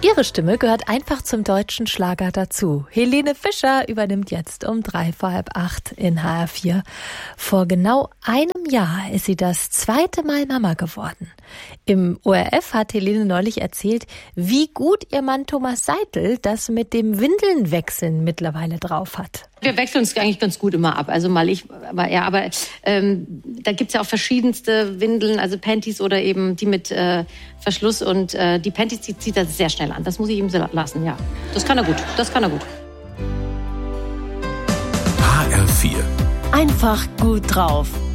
Ihre Stimme gehört einfach zum deutschen Schlager dazu. Helene Fischer übernimmt jetzt um 7:45 in HR4. Vor genau einem Jahr ist sie das zweite Mal Mama geworden. Im ORF hat Helene neulich erzählt, wie gut ihr Mann Thomas Seitel das mit dem Windelnwechseln mittlerweile drauf hat. Wir wechseln uns eigentlich ganz gut immer ab. Also mal ich, aber ja, aber da gibt's ja auch verschiedenste Windeln, also Panties oder eben die mit Verschluss. Und die Panties zieht er sehr schnell an. Das muss ich ihm lassen, ja. Das kann er gut, HR4. Einfach gut drauf.